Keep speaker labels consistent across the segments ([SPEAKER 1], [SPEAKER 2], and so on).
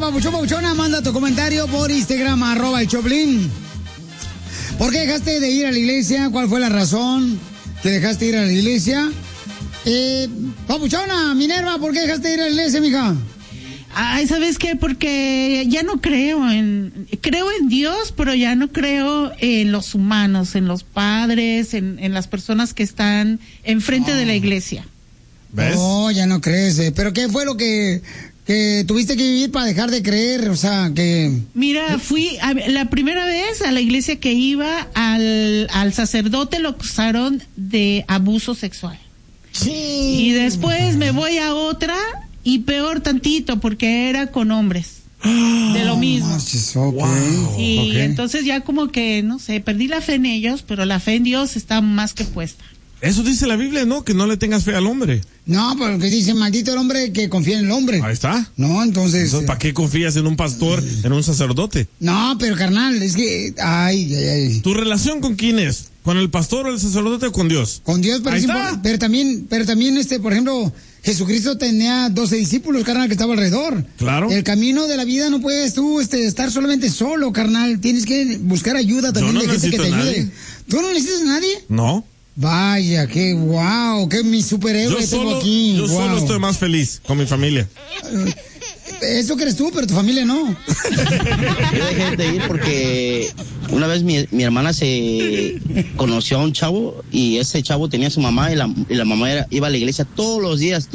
[SPEAKER 1] papuchón, papuchona, manda tu comentario por Instagram, @el_Choplin. ¿Por qué dejaste de ir a la iglesia? ¿Cuál fue la razón que dejaste de ir a la iglesia? Papuchona, Minerva, ¿por qué dejaste de ir a la iglesia, mija?
[SPEAKER 2] Ay, ¿sabes qué? Porque ya no creo en Dios, pero ya no creo en los humanos, en los padres, en las personas que están enfrente de la iglesia.
[SPEAKER 3] ¿Ves?
[SPEAKER 1] Oh, ya no crees. ¿Pero qué fue lo que tuviste que vivir para dejar de creer? O sea, que...
[SPEAKER 2] Mira, fui la primera vez a la iglesia que iba, al sacerdote lo acusaron de abuso sexual.
[SPEAKER 1] Sí.
[SPEAKER 2] Y después me voy a otra... Y peor tantito, porque era con hombres. De lo mismo.
[SPEAKER 1] Wow.
[SPEAKER 2] Sí, entonces ya como que, no sé, perdí la fe en ellos, pero la fe en Dios está más que puesta.
[SPEAKER 3] Eso dice la Biblia, ¿no? Que no le tengas fe al hombre.
[SPEAKER 1] No, pero que dice, maldito el hombre que confía en el hombre.
[SPEAKER 3] Ahí está.
[SPEAKER 1] No, entonces...
[SPEAKER 3] ¿Para qué confías en un pastor, en un sacerdote?
[SPEAKER 1] No, pero carnal, es que... Ay.
[SPEAKER 3] ¿Tu relación con quién es? ¿Con el pastor o el sacerdote o con Dios?
[SPEAKER 1] Con Dios, pero también, por ejemplo... Jesucristo tenía 12 discípulos, carnal, que estaba alrededor.
[SPEAKER 3] Claro.
[SPEAKER 1] El camino de la vida no puedes tú estar solamente solo, carnal. Tienes que buscar ayuda también de gente que te ayude. ¿Tú no necesitas a nadie?
[SPEAKER 3] No.
[SPEAKER 1] Vaya, qué guau, qué mi superhéroe tengo aquí.
[SPEAKER 3] Yo solo estoy más feliz con mi familia.
[SPEAKER 1] Eso crees tú, pero tu familia no.
[SPEAKER 4] Yo dejé de ir porque una vez mi hermana se conoció a un chavo y ese chavo tenía a su mamá y la mamá iba a la iglesia todos los días.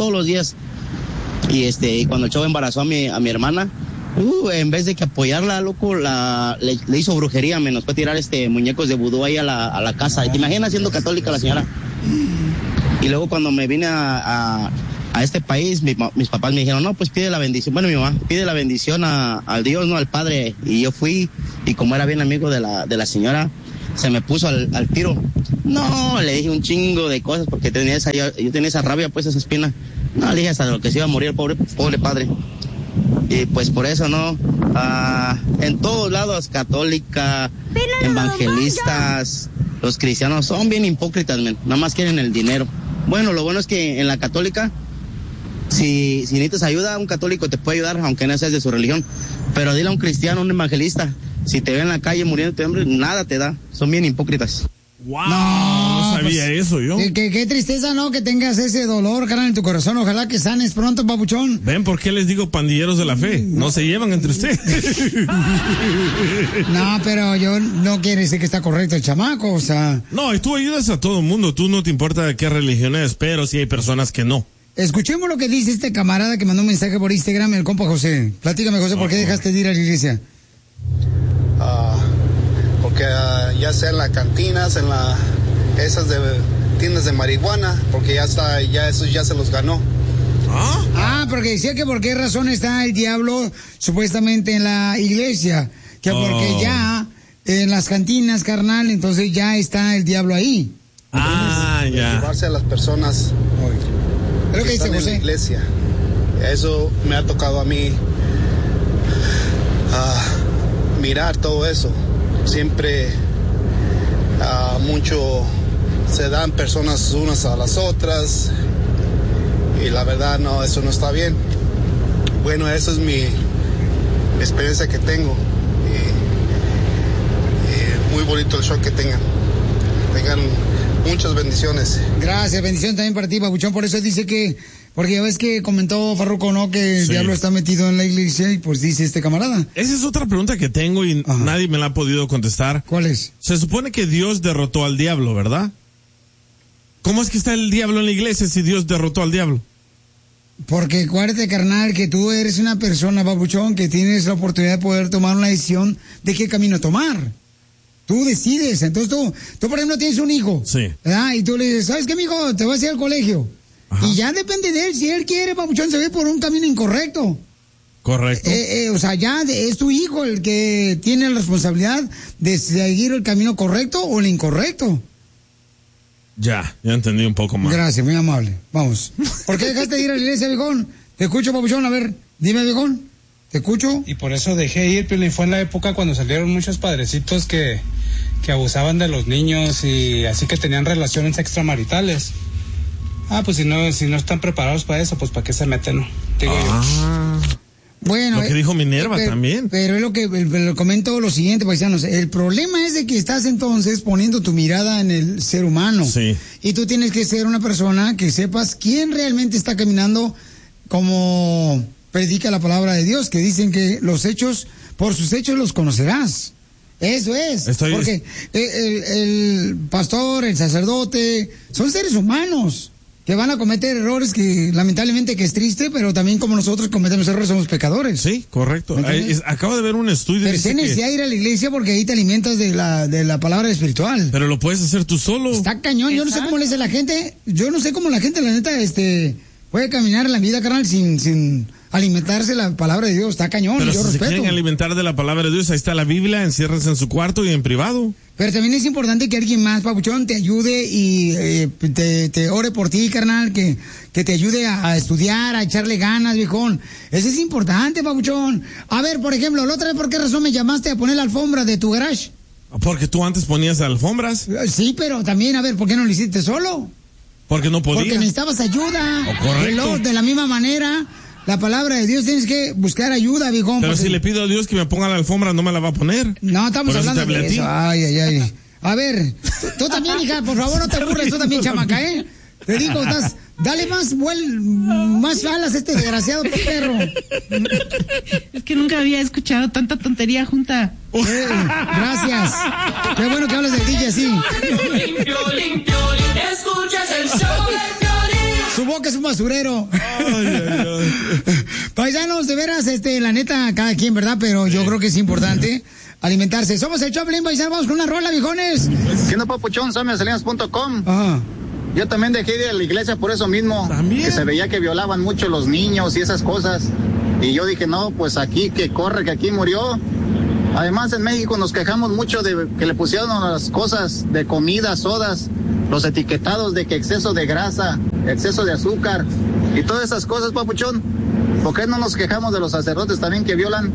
[SPEAKER 4] Y cuando el chavo embarazó a mi hermana, en vez de que apoyarla, loco, le hizo brujería, nos fue a tirar muñecos de vudú ahí a la casa. ¿Te imaginas siendo católica la señora? Y luego cuando me vine a este país, mis papás me dijeron, no, pues pide la bendición. Bueno, mi mamá pide la bendición al Dios, no al Padre. Y yo fui, y como era bien amigo de la señora, se me puso al tiro. No, le dije un chingo de cosas porque yo tenía esa rabia, pues esa espina. No, le dije hasta lo que se iba a morir el pobre padre. Y pues por eso, ¿no? En todos lados, católica, evangelistas, los cristianos son bien hipócritas, nada más quieren el dinero. Bueno, lo bueno es que en la católica, si necesitas ayuda, un católico te puede ayudar, aunque no seas de su religión. Pero dile a un cristiano, un evangelista, si te ve en la calle muriendo de hambre, nada te da. Son bien hipócritas.
[SPEAKER 3] ¡Wow! No sabía eso yo.
[SPEAKER 1] Qué tristeza, ¿no? Que tengas ese dolor, carnal, en tu corazón. Ojalá que sanes pronto, papuchón.
[SPEAKER 3] ¿Ven por qué les digo pandilleros de la fe? No se llevan entre ustedes.
[SPEAKER 1] No, pero yo no quiere decir que está correcto el chamaco, o sea...
[SPEAKER 3] No, y tú ayudas a todo el mundo. Tú no te importa de qué religión es, pero sí hay personas que no.
[SPEAKER 1] Escuchemos lo que dice este camarada que mandó un mensaje por Instagram, el compa José. Platícame, José, ¿por qué dejaste de ir a la iglesia?
[SPEAKER 5] Porque ya sea en las cantinas, esas de tiendas de marihuana, porque eso ya se los ganó.
[SPEAKER 1] Porque decía que por qué razón está el diablo supuestamente en la iglesia, que porque ya en las cantinas, carnal, entonces ya está el diablo ahí.
[SPEAKER 3] Ya.
[SPEAKER 5] Llevarse a las personas
[SPEAKER 1] ¿Pero qué dice
[SPEAKER 5] están
[SPEAKER 1] José?
[SPEAKER 5] en la iglesia. Eso me ha tocado a mí mirar todo eso. Siempre mucho se dan personas unas a las otras y la verdad no, eso no está bien. Bueno, eso es mi experiencia que tengo y muy bonito el show que tengan muchas bendiciones.
[SPEAKER 1] Gracias, bendición también para ti, papuchón. Por eso dice que, porque ya ves que comentó Farruko, ¿no? Que el diablo está metido en la iglesia y pues dice este camarada.
[SPEAKER 3] Esa es otra pregunta que tengo y nadie me la ha podido contestar.
[SPEAKER 1] ¿Cuál es?
[SPEAKER 3] Se supone que Dios derrotó al diablo, ¿verdad? ¿Cómo es que está el diablo en la iglesia si Dios derrotó al diablo?
[SPEAKER 1] Porque acuérdate, carnal, que tú eres una persona, papuchón, que tienes la oportunidad de poder tomar una decisión de qué camino tomar. Tú decides. Entonces tú por ejemplo, tienes un hijo.
[SPEAKER 3] Sí.
[SPEAKER 1] ¿Verdad? Y tú le dices, ¿sabes qué, mijo? Te vas a ir al colegio.
[SPEAKER 3] Ajá.
[SPEAKER 1] Y ya depende de él. Si él quiere, papuchón, se ve por un camino incorrecto.
[SPEAKER 3] Correcto.
[SPEAKER 1] O sea, ya es tu hijo el que tiene la responsabilidad de seguir el camino correcto o el incorrecto.
[SPEAKER 3] Ya entendí un poco más.
[SPEAKER 1] Gracias, muy amable. Vamos. ¿Por qué dejaste de ir a la iglesia, viejón? Te escucho, papuchón. A ver, dime, viejón. ¿Te escucho?
[SPEAKER 6] Y por eso dejé ir, Piolín. Fue en la época cuando salieron muchos padrecitos que abusaban de los niños y así que tenían relaciones extramaritales. Pues si no están preparados para eso, pues ¿para qué se meten? No? Digo yo.
[SPEAKER 1] Bueno,
[SPEAKER 3] lo que dijo Minerva también.
[SPEAKER 1] Pero es lo que comento lo siguiente, paisanos. El problema es de que estás entonces poniendo tu mirada en el ser humano.
[SPEAKER 3] Sí.
[SPEAKER 1] Y tú tienes que ser una persona que sepas quién realmente está caminando como predica la palabra de Dios, que dicen que los hechos, por sus hechos los conocerás. Eso es. Porque el pastor, el sacerdote, son seres humanos que van a cometer errores que lamentablemente que es triste, pero también como nosotros cometemos errores somos pecadores.
[SPEAKER 3] Sí, correcto. Acabo de ver un estudio.
[SPEAKER 1] Pero tienes que ir a la iglesia porque ahí te alimentas de la palabra espiritual.
[SPEAKER 3] Pero lo puedes hacer tú solo.
[SPEAKER 1] Está cañón. Yo no sé cómo le dice la gente. Yo no sé cómo la gente, la neta, puede caminar en la vida, carnal, sin alimentarse la palabra de Dios. Está cañón.
[SPEAKER 3] Pero
[SPEAKER 1] yo
[SPEAKER 3] si
[SPEAKER 1] respeto.
[SPEAKER 3] se quieren alimentar de la palabra de Dios, ahí está la Biblia, enciérrense en su cuarto y en privado.
[SPEAKER 1] Pero también es importante que alguien más, papuchón, te ayude y te ore por ti, carnal, que te ayude a estudiar, a echarle ganas, viejón. Eso es importante, papuchón. A ver, por ejemplo, la otra vez, ¿por qué razón me llamaste a poner la alfombra de tu garage?
[SPEAKER 3] Porque tú antes ponías alfombras.
[SPEAKER 1] Sí, pero también, a ver, ¿por qué no lo hiciste solo?
[SPEAKER 3] Porque no podía.
[SPEAKER 1] Porque necesitabas ayuda.
[SPEAKER 3] Correcto.
[SPEAKER 1] De la misma manera, la palabra de Dios tienes que buscar ayuda, viejón.
[SPEAKER 3] Pero si le pido a Dios que me ponga la alfombra, no me la va a poner.
[SPEAKER 1] No, estamos hablando de eso. Ay. A ver, tú también, hija, por favor, no te aburres, tú también, chamaca, ¿eh? Te digo, dale más alas a este desgraciado perro.
[SPEAKER 2] Es que nunca había escuchado tanta tontería junta.
[SPEAKER 1] Gracias. Qué bueno que hables del DJ así.
[SPEAKER 7] Piolín, escuchas el show del Piolín.
[SPEAKER 1] Su boca es un basurero. Paisanos, de veras, la neta, cada quien, ¿verdad? Pero yo creo que es importante alimentarse. Somos el Choplin, paisanos, vamos con una rola, viejones.
[SPEAKER 8] Siendo papuchón, salinas.com.
[SPEAKER 1] Ajá.
[SPEAKER 8] Yo también dejé de ir a la iglesia por eso mismo.
[SPEAKER 3] ¿También?
[SPEAKER 8] Que se veía que violaban mucho los niños y esas cosas. Y yo dije, no, pues aquí que corre, que aquí murió. Además, en México nos quejamos mucho de que le pusieron las cosas de comida, sodas, los etiquetados de que exceso de grasa, exceso de azúcar y todas esas cosas, papuchón. ¿Por qué no nos quejamos de los sacerdotes también que violan?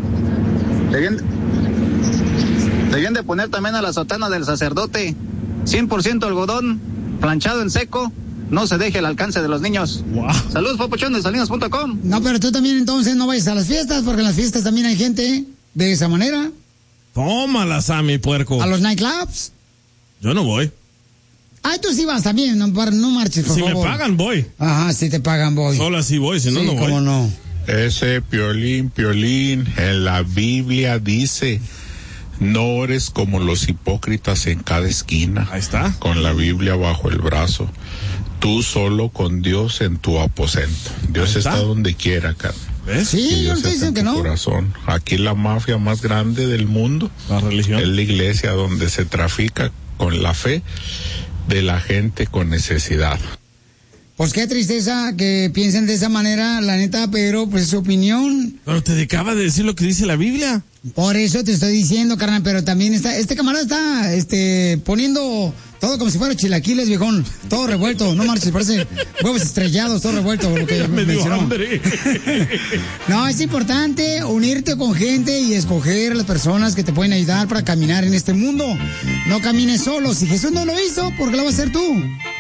[SPEAKER 8] Debían de poner también a la sotana del sacerdote 100% algodón, planchado en seco, no se deje al alcance de los niños.
[SPEAKER 3] Wow.
[SPEAKER 8] Saludos, papuchón, de salinas.com.
[SPEAKER 1] No, pero tú también entonces no vayas a las fiestas, porque en las fiestas también hay gente de esa manera.
[SPEAKER 3] Tómala, Sammy, puerco.
[SPEAKER 1] A los nightclubs.
[SPEAKER 3] Yo no voy.
[SPEAKER 1] Ay, tú sí vas también, no marches, por favor.
[SPEAKER 3] Si me pagan, voy.
[SPEAKER 1] Ajá, si te pagan, voy.
[SPEAKER 3] Solo así voy, si no, no voy.
[SPEAKER 1] ¿Cómo no?
[SPEAKER 9] Ese Piolín, en la Biblia dice, no ores como los hipócritas en cada esquina.
[SPEAKER 3] Ahí está.
[SPEAKER 9] Con la Biblia bajo el brazo. Tú solo con Dios en tu aposento. Dios está donde quiera, carnal.
[SPEAKER 3] ¿Ves?
[SPEAKER 1] Sí, yo estoy diciendo que no.
[SPEAKER 9] Corazón. Aquí la mafia más grande del mundo,
[SPEAKER 3] la religión,
[SPEAKER 9] es la iglesia, donde se trafica con la fe de la gente con necesidad.
[SPEAKER 1] Pues qué tristeza que piensen de esa manera, la neta, pero pues su opinión.
[SPEAKER 3] Pero te acaba de decir lo que dice la Biblia.
[SPEAKER 1] Por eso te estoy diciendo, carnal, pero también este camarada está poniendo todo como si fuera chilaquiles, viejón, todo revuelto, no marches, parece huevos estrellados, todo revuelto, lo que
[SPEAKER 3] me dio hambre.
[SPEAKER 1] No, es importante unirte con gente y escoger a las personas que te pueden ayudar para caminar en este mundo. No camines solo, si Jesús no lo hizo, ¿por qué lo vas a hacer tú?